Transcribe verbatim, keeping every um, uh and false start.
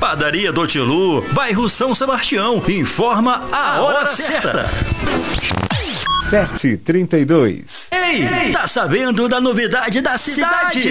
Padaria do Tilu, bairro São Sebastião, informa a hora certa. sete e trinta e dois. Ei, tá sabendo da novidade da cidade?